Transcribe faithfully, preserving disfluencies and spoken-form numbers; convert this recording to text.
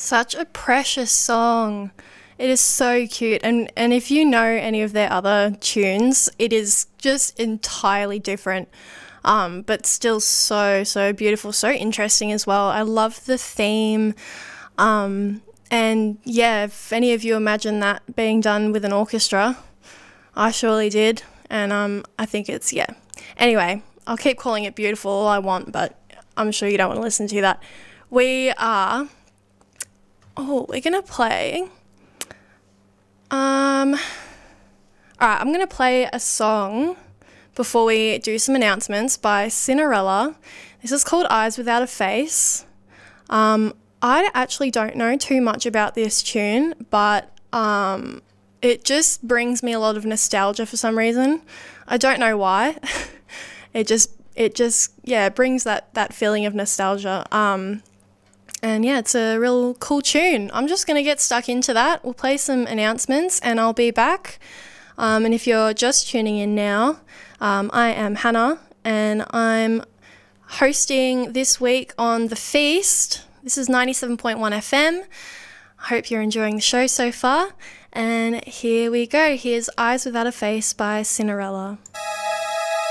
Such a precious song. It is so cute, and and if you know any of their other tunes, it is just entirely different, um, but still so so beautiful, so interesting as well. I love the theme, um, and yeah, if any of you imagine that being done with an orchestra, I surely did, and um, I think it's yeah. Anyway, I'll keep calling it beautiful all I want, but I'm sure you don't want to listen to that. We are. Oh, we're gonna play. Um, all right, I'm going to play a song before we do some announcements by Cinderella. This is called Eyes Without a Face. Um, I actually don't know too much about this tune, but um, it just brings me a lot of nostalgia for some reason. I don't know why. it just, it just, yeah, it brings that, that feeling of nostalgia. Um, And yeah, it's a real cool tune. I'm just going to get stuck into that. We'll play some announcements and I'll be back. Um, and if you're just tuning in now, um, I am Hannah and I'm hosting this week on The Feast. This is ninety-seven point one F M. I hope you're enjoying the show so far. And here we go. Here's Eyes Without a Face by Cinderella.